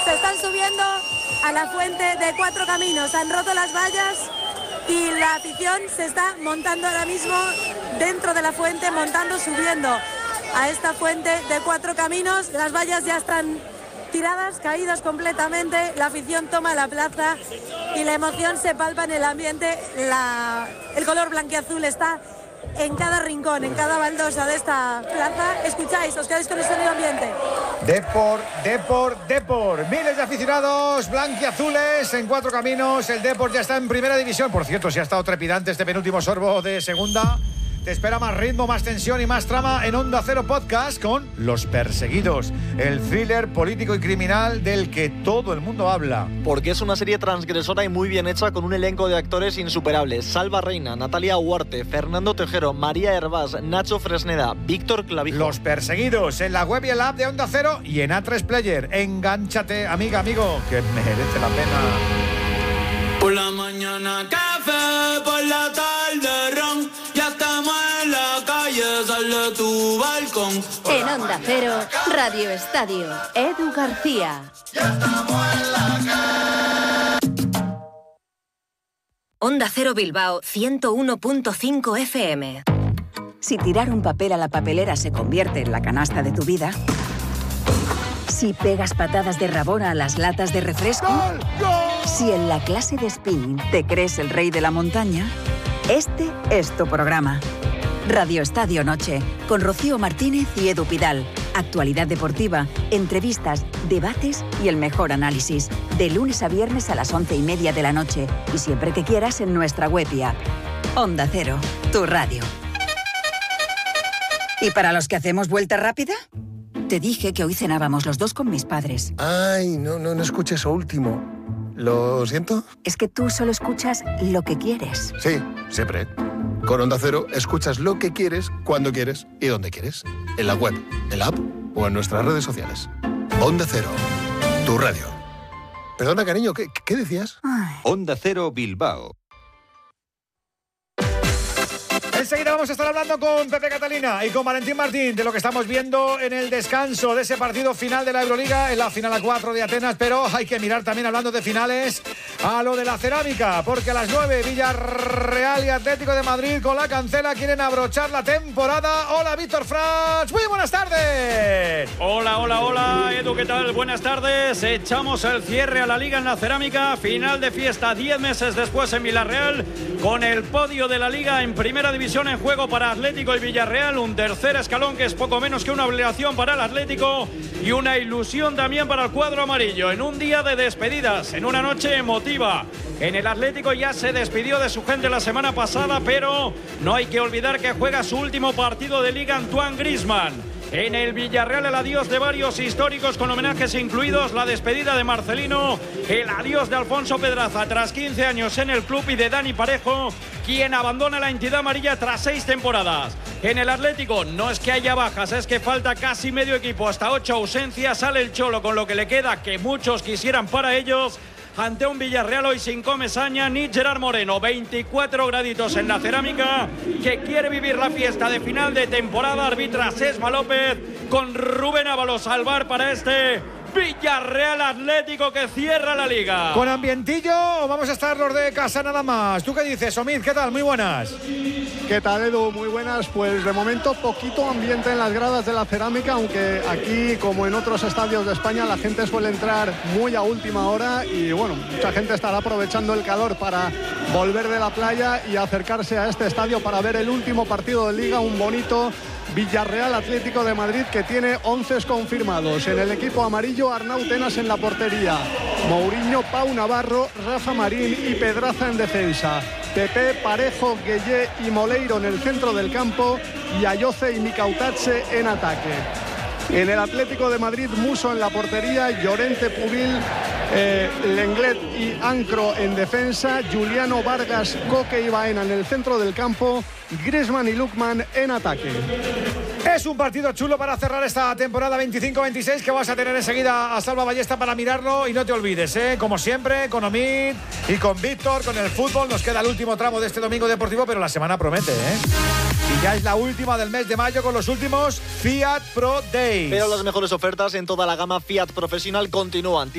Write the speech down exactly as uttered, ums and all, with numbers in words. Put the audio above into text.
Se están subiendo a la fuente de Cuatro Caminos. Han roto las vallas y la afición se está montando ahora mismo dentro de la fuente, montando, subiendo a esta fuente de Cuatro Caminos. Las vallas ya están tiradas, caídas completamente. La afición toma la plaza y la emoción se palpa en el ambiente. La, el color blanquiazul está en cada rincón, en cada baldosa de esta plaza. Escucháis, os quedáis con el sonido ambiente. Depor, Depor, Depor. Miles de aficionados blanquiazules en Cuatro Caminos. El Depor ya está en primera división. Por cierto, si ha estado trepidante este penúltimo sorbo de segunda. Te espera más ritmo, más tensión y más trama en Onda Cero Podcast con Los Perseguidos, el thriller político y criminal del que todo el mundo habla. Porque es una serie transgresora y muy bien hecha con un elenco de actores insuperables. Salva Reina, Natalia Huarte, Fernando Tejero, María Hervás, Nacho Fresneda, Víctor Clavijo. Los Perseguidos en la web y el app de Onda Cero y en A tres Player. Engánchate, amiga, amigo, que merece la pena. Por la mañana café, por la tarde ron. Ya estamos en la calle, sal de tu balcón. En Onda Cero, Radio Estadio, Edu García. Ya estamos en la calle. Onda Cero Bilbao, ciento uno punto cinco F M. Si tirar un papel a la papelera se convierte en la canasta de tu vida. Si pegas patadas de rabona a las latas de refresco. ¡Gol! ¡Gol! Si en la clase de spinning te crees el rey de la montaña. Este es tu programa. Radio Estadio Noche, con Rocío Martínez y Edu Pidal. Actualidad deportiva, entrevistas, debates y el mejor análisis. De lunes a viernes a las once y media de la noche. Y siempre que quieras en nuestra web y app. Onda Cero, tu radio. ¿Y para los que hacemos vuelta rápida? Te dije que hoy cenábamos los dos con mis padres. Ay, no, no, no escuché eso último. ¿Lo siento? Es que tú solo escuchas lo que quieres. Sí, siempre. Con Onda Cero escuchas lo que quieres, cuando quieres y donde quieres. En la web, en la app o en nuestras redes sociales. Onda Cero, tu radio. Perdona, cariño, ¿qué, qué decías? Ay. Onda Cero Bilbao. Enseguida vamos a estar hablando con Pepe Catalina y con Valentín Martín de lo que estamos viendo en el descanso de ese partido final de la Euroliga, en la final a cuatro de Atenas, pero hay que mirar también, hablando de finales, a lo de la cerámica, porque a las nueve Villarreal y Atlético de Madrid con la cancela quieren abrochar la temporada. Hola, Víctor Franch, muy buenas tardes. Hola, hola, hola, Edu, ¿qué tal? Buenas tardes. Echamos el cierre a la Liga en la cerámica, final de fiesta diez meses después en Villarreal, con el podio de la Liga en primera división en juego para Atlético y Villarreal, un tercer escalón que es poco menos que una obligación para el Atlético y una ilusión también para el cuadro amarillo, en un día de despedidas, en una noche emotiva. En el Atlético ya se despidió de su gente la semana pasada, pero no hay que olvidar que juega su último partido de Liga Antoine Griezmann. En el Villarreal el adiós de varios históricos con homenajes incluidos, la despedida de Marcelino, el adiós de Alfonso Pedraza tras quince años en el club y de Dani Parejo, quien abandona la entidad amarilla tras seis temporadas. En el Atlético no es que haya bajas, es que falta casi medio equipo, hasta ocho ausencias, sale el Cholo con lo que le queda, que muchos quisieran para ellos, ante un Villarreal hoy sin Comesaña ni Gerard Moreno. Veinticuatro graditos en la cerámica, que quiere vivir la fiesta de final de temporada. Arbitra Sesma López con Rubén Ábalos al bar para este Villarreal Atlético que cierra la Liga. ¿Con ambientillo o vamos a estar los de casa nada más? ¿Tú qué dices, Omid? ¿Qué tal? Muy buenas. ¿Qué tal, Edu? Muy buenas. Pues de momento poquito ambiente en las gradas de la cerámica, aunque aquí, como en otros estadios de España, la gente suele entrar muy a última hora y bueno, mucha gente estará aprovechando el calor para volver de la playa y acercarse a este estadio para ver el último partido de Liga, un bonito Villarreal Atlético de Madrid que tiene once confirmados. En el equipo amarillo, Arnau Tenas en la portería, Mourinho, Pau Navarro, Rafa Marín y Pedraza en defensa, Pepe, Parejo, Gueye y Moleiro en el centro del campo y Ayoce y Micautache en ataque. En el Atlético de Madrid, Muso en la portería, Llorente, Pubil, eh, Lenglet y Ancro en defensa, Juliano, Vargas, Coque y Baena en el centro del campo, Griezmann y Lukman en ataque. Es un partido chulo para cerrar esta temporada veinticinco veintiséis que vas a tener enseguida a Salva Ballesta para mirarlo. Y no te olvides, ¿eh? Como siempre, con Omid y con Víctor, con el fútbol. Nos queda el último tramo de este domingo deportivo, pero la semana promete, ¿eh? Y ya es la última del mes de mayo con los últimos Fiat Pro Days. Pero las mejores ofertas en toda la gama Fiat Profesional continúan.